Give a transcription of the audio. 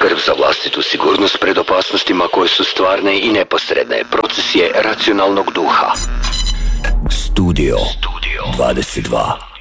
Skrb za vlastitu sigurnost pred opasnostima koje su stvarne i neposredne. Proces je racionalnog duha. Studio 22.